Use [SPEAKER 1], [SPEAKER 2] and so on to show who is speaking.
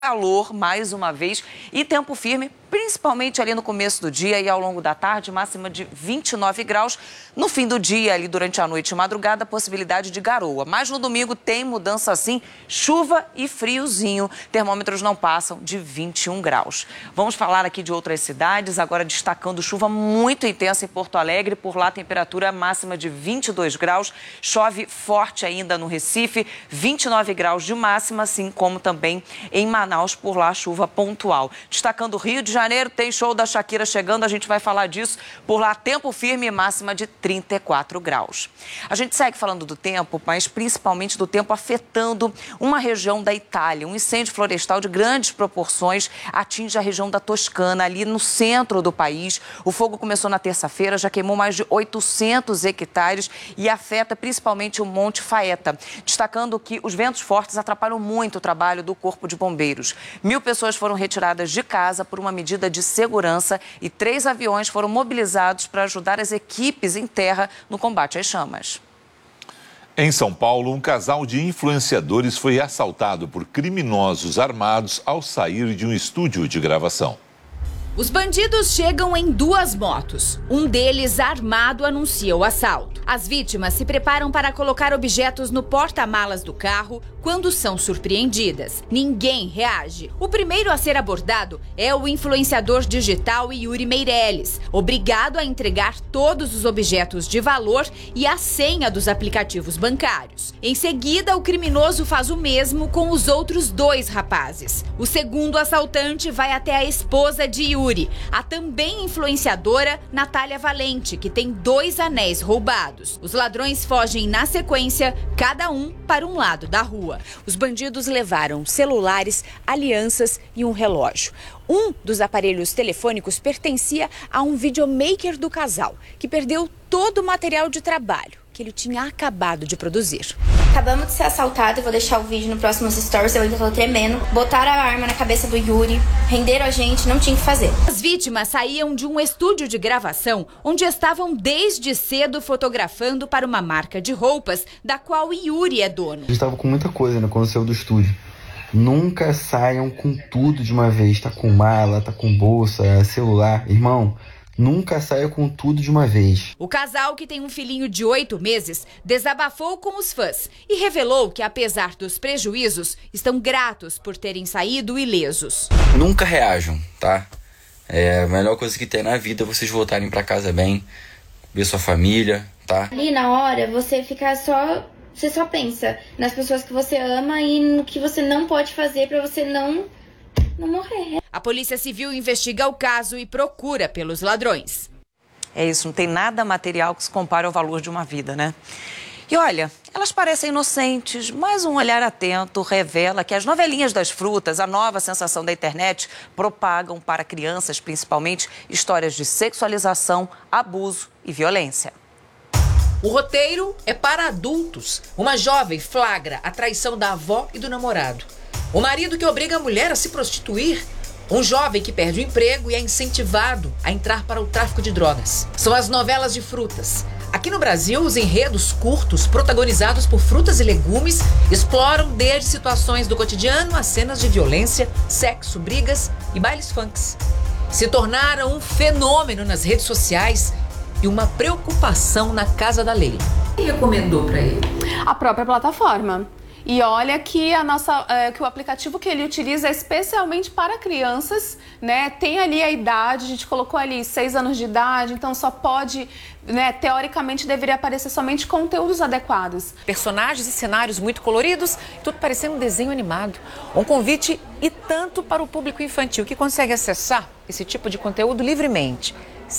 [SPEAKER 1] Calor, mais uma vez, e tempo firme, principalmente ali no começo do dia e ao longo da tarde, máxima de 29 graus. No fim do dia, ali durante a noite e madrugada, possibilidade de garoa. Mas no domingo tem mudança sim, chuva e friozinho. Termômetros não passam de 21 graus. Vamos falar aqui de outras cidades, agora destacando chuva muito intensa em Porto Alegre. Por lá, temperatura máxima de 22 graus. Chove forte ainda no Recife, 29 graus de máxima, assim como também em Manaus, por lá, chuva pontual. Destacando o Rio de Janeiro, tem show da Shakira chegando, a gente vai falar disso. Por lá, tempo firme e máxima de 34 graus. A gente segue falando do tempo, mas principalmente do tempo afetando uma região da Itália. Um incêndio florestal de grandes proporções atinge a região da Toscana, ali no centro do país. O fogo começou na terça-feira, já queimou mais de 800 hectares e afeta principalmente o Monte Faeta. Destacando que os ventos fortes atrapalham muito o trabalho do Corpo de Bombeiros. 1.000 pessoas foram retiradas de casa por uma medida de segurança e 3 aviões foram mobilizados para ajudar as equipes em terra no combate às chamas.
[SPEAKER 2] Em São Paulo, um casal de influenciadores foi assaltado por criminosos armados ao sair de um estúdio de gravação.
[SPEAKER 3] Os bandidos chegam em 2 motos. Um deles, armado, anuncia o assalto. As vítimas se preparam para colocar objetos no porta-malas do carro quando são surpreendidas. Ninguém reage. O primeiro a ser abordado é o influenciador digital Yuri Meirelles, obrigado a entregar todos os objetos de valor e a senha dos aplicativos bancários. Em seguida, o criminoso faz o mesmo com os outros 2 rapazes. O segundo assaltante vai até a esposa de Yuri, a também influenciadora Natália Valente, que tem 2 anéis roubados. Os ladrões fogem na sequência, cada um para um lado da rua. Os bandidos levaram celulares, alianças e um relógio. Um dos aparelhos telefônicos pertencia a um videomaker do casal, que perdeu todo o material de trabalho que ele tinha acabado de produzir.
[SPEAKER 4] Acabamos de ser assaltados, eu vou deixar o vídeo no próximo stories, eu ainda tô tremendo. Botaram a arma na cabeça do Yuri, renderam a gente, não tinha o que fazer.
[SPEAKER 3] As vítimas saíam de um estúdio de gravação, onde estavam desde cedo fotografando para uma marca de roupas, da qual Yuri é dono.
[SPEAKER 5] A gente tava com muita coisa, né, quando saiu do estúdio. Nunca saiam com tudo de uma vez, tá com mala, tá com bolsa, celular, irmão. Nunca saia com tudo de uma vez.
[SPEAKER 3] O casal, que tem um filhinho de 8 meses, desabafou com os fãs e revelou que, apesar dos prejuízos, estão gratos por terem saído ilesos.
[SPEAKER 6] Nunca reajam, tá? A melhor coisa que tem na vida é vocês voltarem pra casa bem, ver sua família, tá?
[SPEAKER 4] Ali na hora, você fica só... Você só pensa nas pessoas que você ama e no que você não pode fazer pra você não morrer.
[SPEAKER 3] A Polícia Civil investiga o caso e procura pelos ladrões.
[SPEAKER 1] É isso, não tem nada material que se compare ao valor de uma vida, né? E olha, elas parecem inocentes, mas um olhar atento revela que as novelinhas das frutas, a nova sensação da internet, propagam para crianças, principalmente, histórias de sexualização, abuso e violência.
[SPEAKER 7] O roteiro é para adultos. Uma jovem flagra a traição da avó e do namorado. O marido que obriga a mulher a se prostituir. Um jovem que perde o emprego e é incentivado a entrar para o tráfico de drogas. São as novelas de frutas. Aqui no Brasil, os enredos curtos, protagonizados por frutas e legumes, exploram desde situações do cotidiano a cenas de violência, sexo, brigas e bailes funks. Se tornaram um fenômeno nas redes sociais e uma preocupação na casa da Leila. Quem recomendou para ele?
[SPEAKER 8] A própria plataforma. E olha que que o aplicativo que ele utiliza é especialmente para crianças, né? Tem ali a idade, a gente colocou ali 6 anos de idade, então só pode, né? Teoricamente deveria aparecer somente conteúdos adequados.
[SPEAKER 7] Personagens e cenários muito coloridos, tudo parecendo um desenho animado. Um convite e tanto para o público infantil que consegue acessar esse tipo de conteúdo livremente.